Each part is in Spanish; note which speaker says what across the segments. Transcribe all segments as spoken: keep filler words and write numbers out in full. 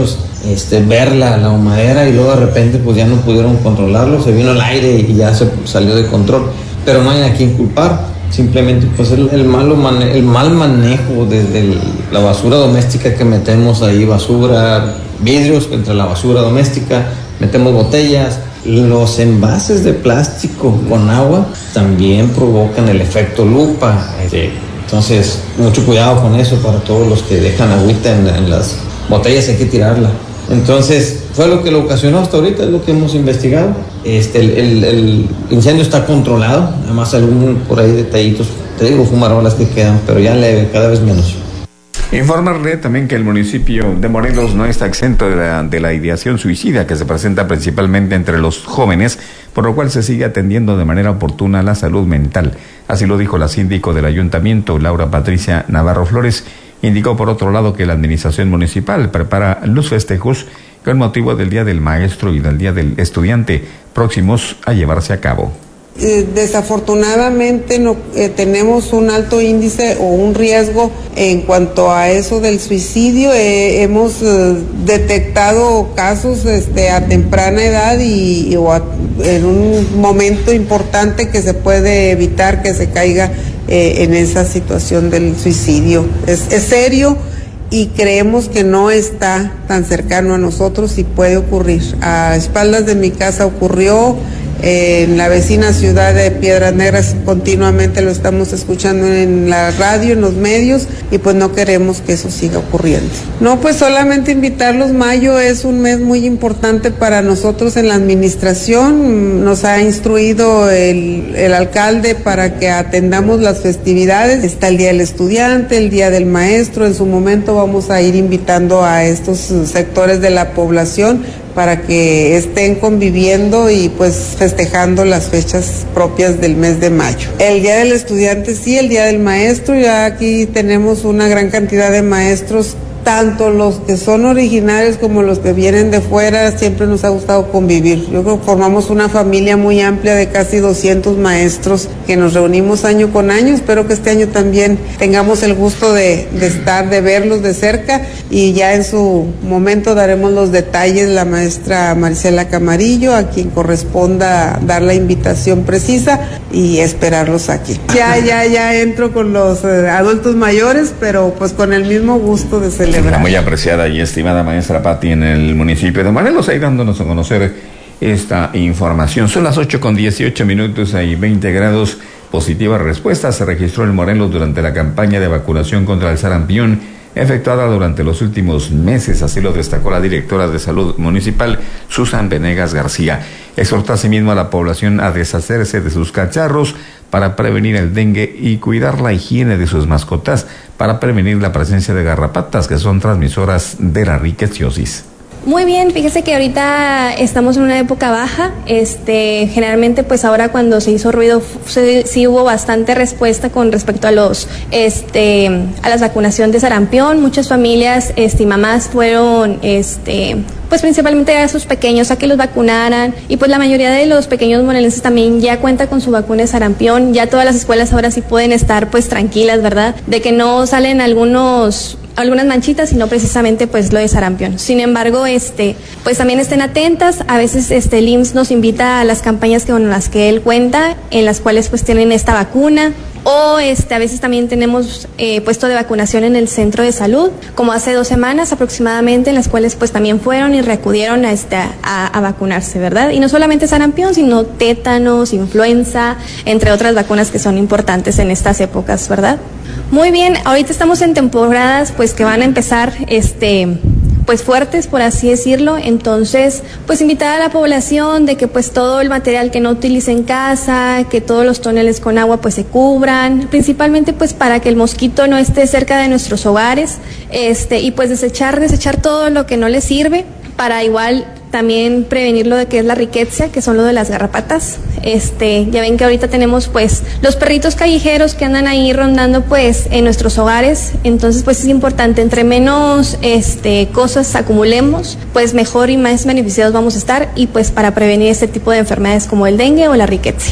Speaker 1: techos, este, ver la, la humadera, y luego de repente pues ya no pudieron controlarlo, se vino el aire y ya se salió de control. Pero no hay a quien culpar, simplemente pues el, el, malo mane- el mal manejo desde el, la basura doméstica que metemos ahí, basura, vidrios entre la basura doméstica, metemos botellas. Los envases de plástico con agua también provocan el efecto lupa. Sí. Entonces, mucho cuidado con eso para todos los que dejan agüita en, en las botellas, hay que tirarla. Entonces, fue lo que lo ocasionó hasta ahorita, es lo que hemos investigado. Este, el, el, el incendio está controlado, además algún por ahí detallitos, te digo, fumarolas que quedan, pero ya leve, cada vez menos.
Speaker 2: Informarle también que el municipio de Morelos no está exento de la, de la ideación suicida que se presenta principalmente entre los jóvenes, por lo cual se sigue atendiendo de manera oportuna la salud mental. Así lo dijo la síndico del ayuntamiento, Laura Patricia Navarro Flores. Indicó por otro lado que la administración municipal prepara los festejos con motivo del Día del Maestro y del Día del Estudiante, próximos a llevarse a cabo.
Speaker 3: Eh, desafortunadamente no eh, tenemos un alto índice o un riesgo en cuanto a eso del suicidio. Eh, hemos eh, detectado casos este, a temprana edad y, y o a, en un momento importante que se puede evitar que se caiga eh, en esa situación del suicidio. Es, es serio y creemos que no está tan cercano a nosotros y puede ocurrir. A espaldas de mi casa ocurrió. En la vecina ciudad de Piedras Negras continuamente lo estamos escuchando en la radio, en los medios, y pues no queremos que eso siga ocurriendo. No, pues solamente invitarlos. Mayo es un mes muy importante para nosotros en la administración. Nos ha instruido el, el alcalde para que atendamos las festividades. Está el Día del Estudiante, el Día del Maestro. En su momento vamos a ir invitando a estos sectores de la población para que estén conviviendo y pues festejando las fechas propias del mes de mayo. El Día del Estudiante sí, el Día del Maestro, ya aquí tenemos una gran cantidad de maestros, tanto los que son originarios como los que vienen de fuera. Siempre nos ha gustado convivir. Yo creo que formamos una familia muy amplia de casi doscientos maestros que nos reunimos año con año. Espero que este año también tengamos el gusto de, de estar, de verlos de cerca, y ya en su momento daremos los detalles la maestra Maricela Camarillo, a quien corresponda dar la invitación precisa, y esperarlos aquí. Ya, ya, ya entro con los eh, adultos mayores, pero pues con el mismo gusto de celebrar.
Speaker 2: La muy apreciada y estimada maestra Pati en el municipio de Morelos, ahí dándonos a conocer esta información. Son las ocho con dieciocho minutos, hay veinte grados. Positiva respuesta se registró en Morelos durante la campaña de vacunación contra el sarampión efectuada durante los últimos meses, así lo destacó la directora de Salud Municipal, Susan Venegas García. Exhortó asimismo a la población a deshacerse de sus cacharros para prevenir el dengue y cuidar la higiene de sus mascotas para prevenir la presencia de garrapatas, que son transmisoras de la riqueciosis.
Speaker 4: Muy bien, fíjese que ahorita estamos en una época baja. Este, generalmente, pues ahora cuando se hizo ruido, se, sí hubo bastante respuesta con respecto a los, este, a la vacunación de sarampión. Muchas familias, este, y mamás fueron, este, pues principalmente a sus pequeños a que los vacunaran, y pues la mayoría de los pequeños morelenses también ya cuenta con su vacuna de sarampión. Ya todas las escuelas ahora sí pueden estar pues tranquilas, ¿verdad? De que no salen algunos algunas manchitas, sino precisamente pues lo de sarampión. Sin embargo, este, pues también estén atentas. A veces este el I M S S nos invita a las campañas que, con las que él cuenta, en las cuales pues tienen esta vacuna. O este, a veces también tenemos eh, puesto de vacunación en el centro de salud, como hace dos semanas aproximadamente, en las cuales pues también fueron y reacudieron a, este, a, a vacunarse, ¿verdad? Y no solamente sarampión, sino tétanos, influenza, entre otras vacunas que son importantes en estas épocas, ¿verdad? Muy bien, ahorita estamos en temporadas pues que van a empezar este pues fuertes, por así decirlo. Entonces, pues invitar a la población de que pues todo el material que no utilice en casa, que todos los toneles con agua pues se cubran, principalmente pues para que el mosquito no esté cerca de nuestros hogares, este y pues desechar, desechar todo lo que no le sirve, para igual también prevenir lo de que es la riqueza, que son lo de las garrapatas. Este, ya ven que ahorita tenemos pues los perritos callejeros que andan ahí rondando pues en nuestros hogares. Entonces pues es importante, entre menos este cosas acumulemos, pues mejor y más beneficiados vamos a estar, y pues para prevenir este tipo de enfermedades como el dengue o la riqueza.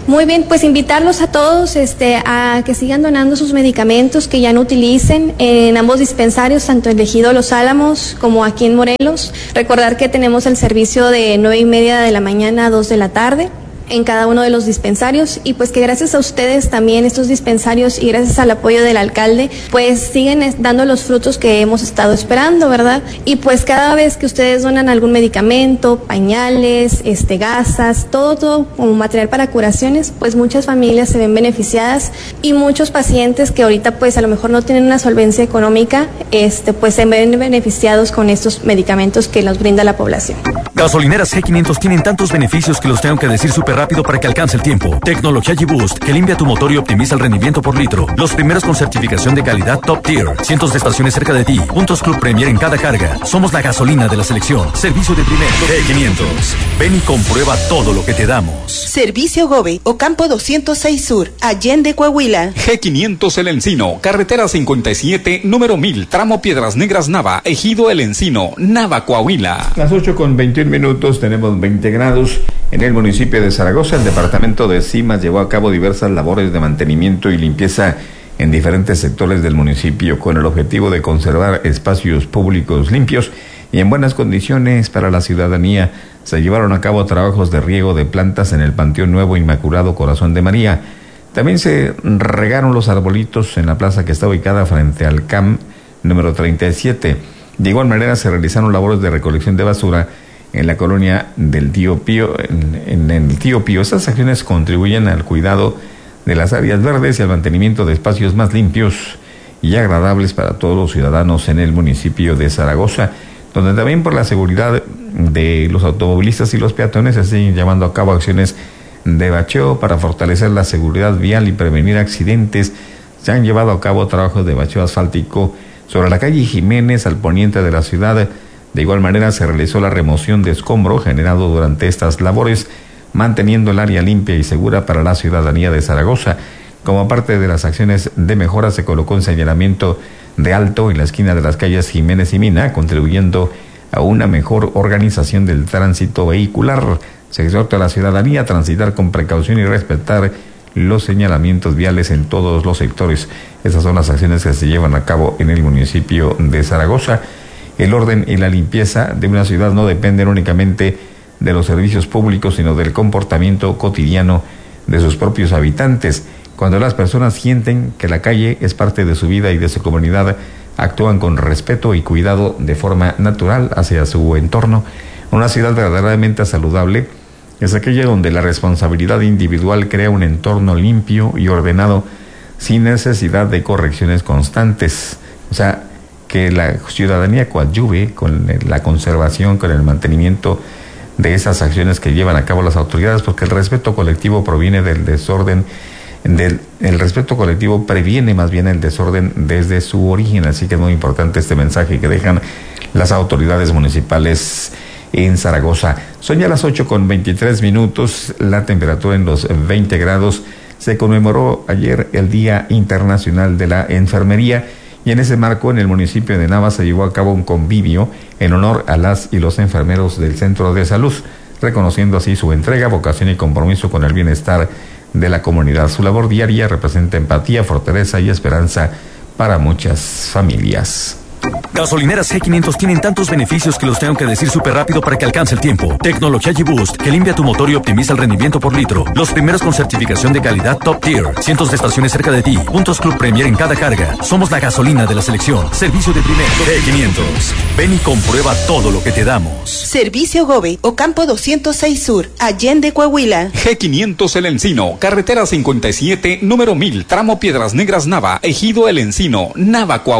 Speaker 4: Muy bien, pues invitarlos a todos este, a que sigan donando sus medicamentos que ya no utilicen en ambos dispensarios, tanto en Ejido Los Álamos como aquí en Morelos. Recordar que tenemos el servicio de nueve y media de la mañana a dos de la tarde en cada uno de los dispensarios, y pues que gracias a ustedes también estos dispensarios y gracias al apoyo del alcalde pues siguen dando los frutos que hemos estado esperando, ¿verdad? Y pues cada vez que ustedes donan algún medicamento, pañales, este gasas, todo, todo como material para curaciones, pues muchas familias se ven beneficiadas y muchos pacientes que ahorita pues a lo mejor no tienen una solvencia económica, este pues se ven beneficiados con estos medicamentos que nos brinda la población.
Speaker 5: Gasolineras G quinientos tienen tantos beneficios que los tengo que decir súper rápido para que alcance el tiempo. Tecnología G-Boost, que limpia tu motor y optimiza el rendimiento por litro. Los primeros con certificación de calidad Top Tier. Cientos de estaciones cerca de ti. Puntos Club Premier en cada carga. Somos la gasolina de la selección. Servicio de primer. G quinientos. Ven y comprueba todo lo que te damos.
Speaker 6: Servicio Gobe, Ocampo doscientos seis Sur, Allende, Coahuila.
Speaker 7: G quinientos El Encino, carretera cincuenta y siete, número mil, tramo Piedras Negras Nava, Ejido El Encino, Nava, Coahuila.
Speaker 2: Las ocho con veintiún minutos, tenemos veinte grados. En el municipio de Zaragoza, el departamento de Cimas llevó a cabo diversas labores de mantenimiento y limpieza en diferentes sectores del municipio con el objetivo de conservar espacios públicos limpios y en buenas condiciones para la ciudadanía. Se llevaron a cabo trabajos de riego de plantas en el Panteón Nuevo Inmaculado Corazón de María. También se regaron los arbolitos en la plaza que está ubicada frente al C A M número treinta y siete. De igual manera se realizaron labores de recolección de basura en la colonia del Tío Pío, en, en el Tío Pío. Estas acciones contribuyen al cuidado de las áreas verdes y al mantenimiento de espacios más limpios y agradables para todos los ciudadanos en el municipio de Zaragoza, donde también por la seguridad de los automovilistas y los peatones se siguen llevando a cabo acciones de bacheo para fortalecer la seguridad vial y prevenir accidentes. Se han llevado a cabo trabajos de bacheo asfáltico sobre la calle Jiménez al poniente de la ciudad. De igual manera se realizó la remoción de escombro generado durante estas labores, manteniendo el área limpia y segura para la ciudadanía de Zaragoza. Como parte de las acciones de mejora se colocó un señalamiento de alto en la esquina de las calles Jiménez y Mina, contribuyendo a una mejor organización del tránsito vehicular. Se exhorta a la ciudadanía a transitar con precaución y respetar los señalamientos viales en todos los sectores. Esas son las acciones que se llevan a cabo en el municipio de Zaragoza. El orden y la limpieza de una ciudad no dependen únicamente de los servicios públicos, sino del comportamiento cotidiano de sus propios habitantes. Cuando las personas sienten que la calle es parte de su vida y de su comunidad, actúan con respeto y cuidado de forma natural hacia su entorno. Una ciudad verdaderamente saludable es aquella donde la responsabilidad individual crea un entorno limpio y ordenado sin necesidad de correcciones constantes. O sea, que la ciudadanía coadyuve con la conservación, con el mantenimiento de esas acciones que llevan a cabo las autoridades, porque el respeto colectivo proviene del desorden, del, el respeto colectivo previene más bien el desorden desde su origen, así que es muy importante este mensaje que dejan las autoridades municipales en Zaragoza. Son ya las ocho con veintitrés minutos, la temperatura en los veinte grados. Se conmemoró ayer el Día Internacional de la Enfermería, y en ese marco en el municipio de Nava se llevó a cabo un convivio en honor a las y los enfermeros del Centro de Salud, reconociendo así su entrega, vocación y compromiso con el bienestar de la comunidad. Su labor diaria representa empatía, fortaleza y esperanza para muchas familias.
Speaker 5: Gasolineras G quinientos tienen tantos beneficios que los tengo que decir súper rápido para que alcance el tiempo. Tecnología G-Boost, que limpia tu motor y optimiza el rendimiento por litro. Los primeros con certificación de calidad Top Tier. Cientos de estaciones cerca de ti. Puntos Club Premier en cada carga. Somos la gasolina de la selección. Servicio de primer. G quinientos. Ven y comprueba todo lo que te damos.
Speaker 6: Servicio Gobe, Ocampo doscientos seis Sur, Allende, Coahuila.
Speaker 7: G quinientos El Encino, carretera cincuenta y siete, número mil, tramo Piedras Negras Nava, Ejido El Encino, Nava, Coahuila.